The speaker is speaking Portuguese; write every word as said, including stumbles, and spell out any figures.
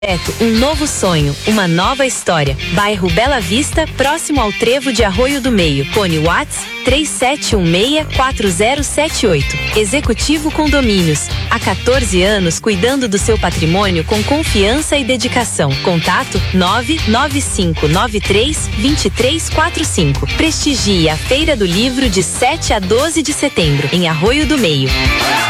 Um novo sonho, uma nova história. Bairro Bela Vista, próximo ao trevo de Arroio do Meio. Cone Whats três sete um seis, quatro zero sete oito. Executivo Condomínios. Há quatorze anos cuidando do seu patrimônio com confiança e dedicação. Contato nove nove cinco nove três, dois três quatro cinco. Prestigie a Feira do Livro de sete a doze de setembro, em Arroio do Meio.